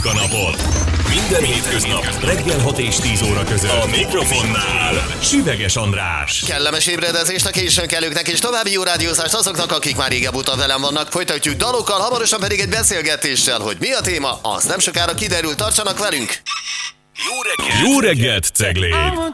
a napot. Minden hétköznap reggel 6 és 10 óra között a mikrofonnál Süveges András. Kellemes ébredezést a későn kelőknek és további jó rádiózást azoknak, akik már régebb óta velem vannak. Folytatjuk dalokkal, hamarosan pedig egy beszélgetéssel, hogy mi a téma, az nem sokára kiderül, tartsanak velünk! Jó reggelt, Cegléd!